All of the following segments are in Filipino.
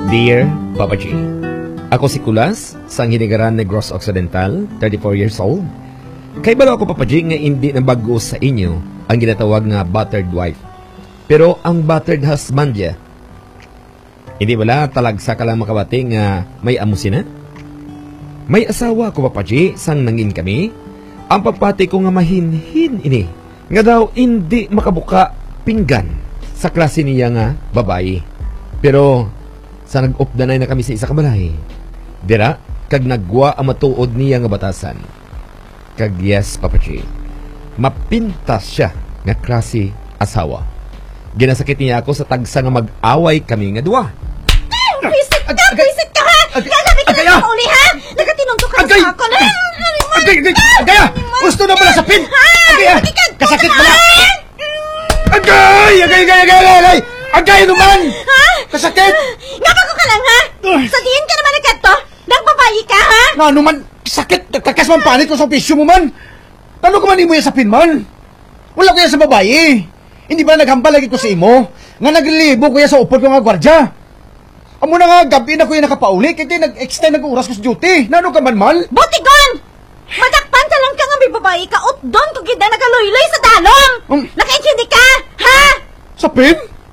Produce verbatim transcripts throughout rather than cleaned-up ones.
Dear Papa G, ako si Kulas, sang hinigaran Negros Occidental, thirty-four years old. Kay balo ako Papa G nga hindi na bago sa inyo ang ginatawag nga battered wife. Pero ang battered husband ya, hindi wala talagsa ka lang makabati nga may amusin na? May asawa ko Papa G, sang nangin kami. Ang papati ko nga mahinhin ini, nga daw hindi makabuka pinggan sa klase niya nga babae. Pero sa nag-updanay na kami sa isa kabalay, dira, kag nagwa ang matuod niya nga batasan. Kag yes, Papa G, mapintas siya nga klase asawa. Ginasakit niya ako sa tagsa nga mag-away kami nga duwa. Visit ka! Visit ka ha! Gagamit ka na sa uli ha! Nagatinuntok ka na sa ako na! Agay! Agay! Agay! Gusto na pala sa pin! Agay! Kasakit pala! Agay! Agay! Agay! Agay! Agay! Agay naman! Ha? Kasakit! Nabago ka lang ha? Sa diin ka naman nagkanto? Nagbabayi ka ha? Nga ano man, sakit! Kakas man panit ko sa pisyo mo man! Ano ka man imo yan sa pin man? Wala ko yan sa babae! Hindi ba naghambal lagi ko sa imo? Nga naglilibo ko yan sa upod ko nga gwardya! Amo na nga, gabi na ko yung nakapauli, kaya nag-extend nag-uras ko sa duty. Nano ka man mal? Botigon! Madakpan ka lang ka nga may babae ka, utdon kung gida nagaluloy sa dalong! Um, Nakaintindi ka, ha? Sa pin?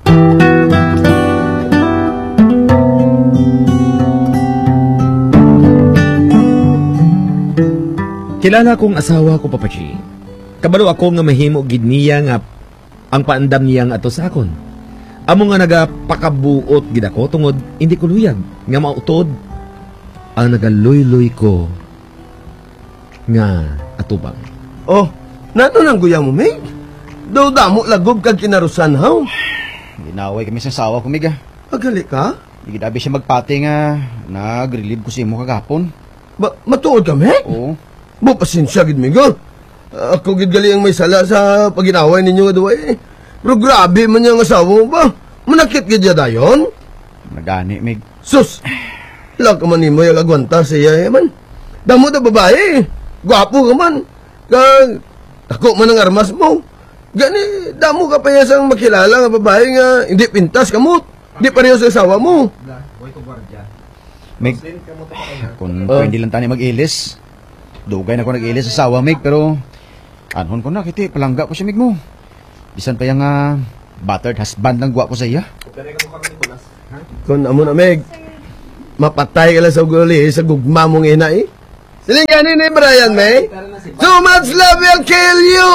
Kilala kong asawa ko Papa G. Kabalo ako nga mahimo gid niya nga ang paandam niya nga ato sa akon. Amo nga nagapakabuot gid ako tungod hindi ko luyag nga mautod ang nagaluy-luy ko nga atubang. Oh, nato nang guya mo, Meg? Daw damo lagob kag kinarusan, haw? Ginaway kami sa sawa ko, Miga. Agali ka? Igidabi siya magpati nga nag-relieve ko sa imo kagapon. Ba matuod ka, Meg? Oo. Bo, pasensya gid, Miga. Ako gid gali ang may sala sa paginaway ninyo nga duwa eh. Pero grabe man yung asawa mo ba? Manakit ka dyan dayon? Nagani, Meg. Sus! Lag ka man ni mo yung agwanta siya eh man. Damo na babae. Gwapo ka man. Kag, tako man ang armas mo. Gani, damo ka pa yasang makilala nga babae nga hindi pintas kamot. Di pareho sa asawa mo. Meg, kung uh, hindi lang tani mag-ilis, dugay na ko nag-ilis sa asawa, Meg, pero anhon ko na, kiti, palangga ko siya, Meg mo. Bisan pa yung uh, battered husband ng gwa ko sa iya. Kung amo na, Meg, mapatay ka lang sa uguli sa gugma mong ina eh. Siling ganin ni Brian, May. Too much love will kill you!